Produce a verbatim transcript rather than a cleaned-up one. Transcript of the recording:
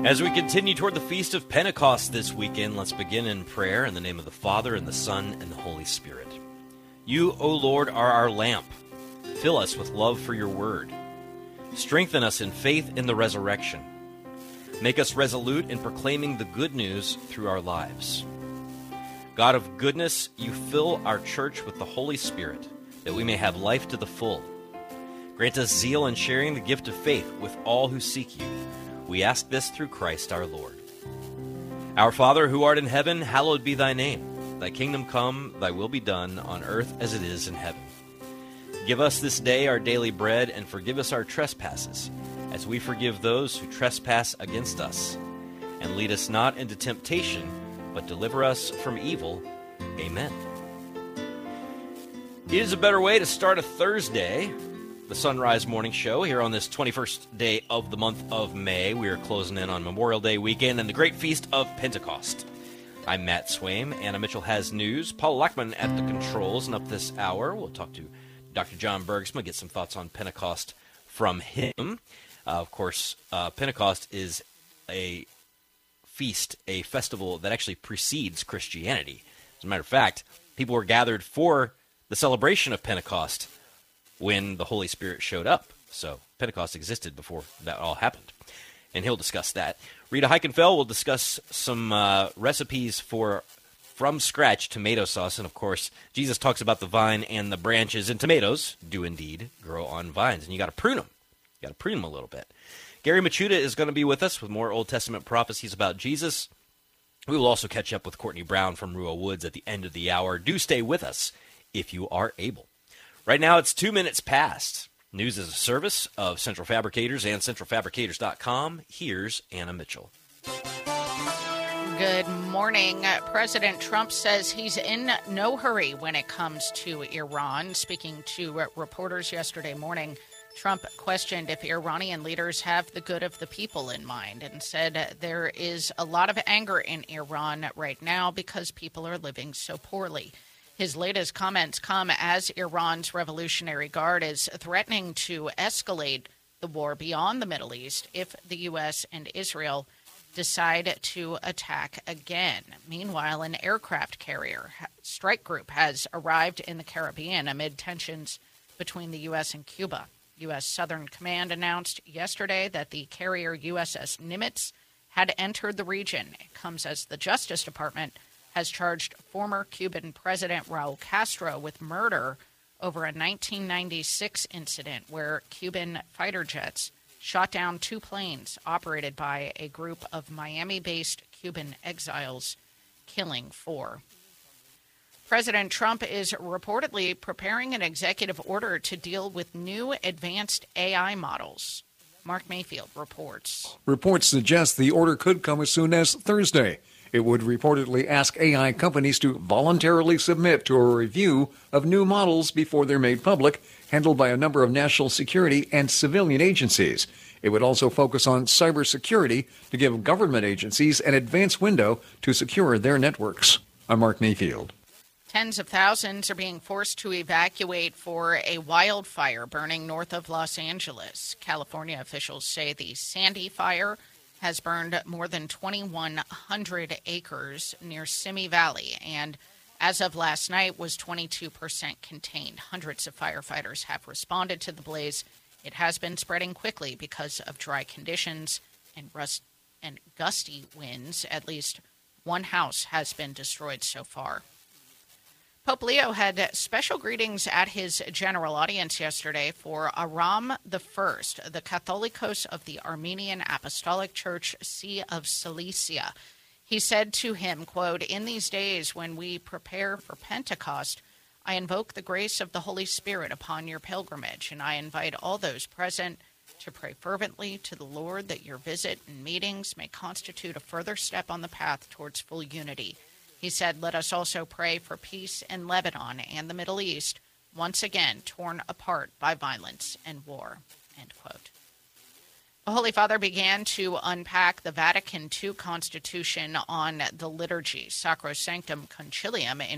As we continue toward the Feast of Pentecost this weekend, let's begin in prayer in the name of the Father, and the Son, and the Holy Spirit. You, O Lord, are our lamp. Fill us with love for your word. Strengthen us in faith in the resurrection. Make us resolute in proclaiming the good news through our lives. God of goodness, you fill our church with the Holy Spirit, that we may have life to the full. Grant us zeal in sharing the gift of faith with all who seek you. We ask this through Christ our Lord. Our Father, who art in heaven, hallowed be thy name. Thy kingdom come, thy will be done, on earth as it is in heaven. Give us this day our daily bread, and forgive us our trespasses, as we forgive those who trespass against us. And lead us not into temptation, but deliver us from evil. Amen. It is a better way to start a Thursday, the Sunrise Morning Show, here on this twenty-first day of the month of May. We are closing in on Memorial Day weekend and the great Feast of Pentecost. I'm Matt Swaim. Anna Mitchell has news. Paul Lackman at the controls, and up this hour, we'll talk to Doctor John Bergsma, get some thoughts on Pentecost from him. Uh, of course, uh, Pentecost is a feast, a festival that actually precedes Christianity. As a matter of fact, people were gathered for the celebration of Pentecost when the Holy Spirit showed up. So Pentecost existed before that all happened. And he'll discuss that. Rita Heikenfeld will discuss some uh, recipes for from-scratch tomato sauce. And, of course, Jesus talks about the vine and the branches, and tomatoes do indeed grow on vines. And you got to prune them. You got to prune them a little bit. Gary Machuda is going to be with us with more Old Testament prophecies about Jesus. We will also catch up with Courtney Brown from Ruo Woods at the end of the hour. Do stay with us if you are able. Right now, it's two minutes past. News is a service of Central Fabricators and central fabricators dot com. Here's Anna Mitchell. Good morning. President Trump says he's in no hurry when it comes to Iran. Speaking to reporters yesterday morning, Trump questioned if Iranian leaders have the good of the people in mind and said there is a lot of anger in Iran right now because people are living so poorly. His latest comments come as Iran's Revolutionary Guard is threatening to escalate the war beyond the Middle East if the U S and Israel decide to attack again. Meanwhile, an aircraft carrier strike group has arrived in the Caribbean amid tensions between the U S and Cuba. U S Southern Command announced yesterday that the carrier U S S Nimitz had entered the region. It comes as the Justice Department has charged former Cuban President Raul Castro with murder over a nineteen ninety-six incident where Cuban fighter jets shot down two planes operated by a group of Miami-based Cuban exiles, killing four. President Trump is reportedly preparing an executive order to deal with new advanced A I models. Mark Mayfield reports. Reports suggest the order could come as soon as Thursday. It would reportedly ask A I companies to voluntarily submit to a review of new models before they're made public, handled by a number of national security and civilian agencies. It would also focus on cybersecurity to give government agencies an advance window to secure their networks. I'm Mark Mayfield. Tens of thousands are being forced to evacuate for a wildfire burning north of Los Angeles. California officials say the Sandy Fire has burned more than twenty-one hundred acres near Simi Valley and, as of last night, was twenty-two percent contained. Hundreds of firefighters have responded to the blaze. It has been spreading quickly because of dry conditions and rust and gusty winds. At least one house has been destroyed so far. Pope Leo had special greetings at his general audience yesterday for Aram the First, the Catholicos of the Armenian Apostolic Church, See of Cilicia. He said to him, quote, "In these days when we prepare for Pentecost, I invoke the grace of the Holy Spirit upon your pilgrimage, and I invite all those present to pray fervently to the Lord that your visit and meetings may constitute a further step on the path towards full unity." He said, "Let us also pray for peace in Lebanon and the Middle East, once again torn apart by violence and war." End quote. The Holy Father began to unpack the Vatican two Constitution on the liturgy, Sacrosanctum Concilium, in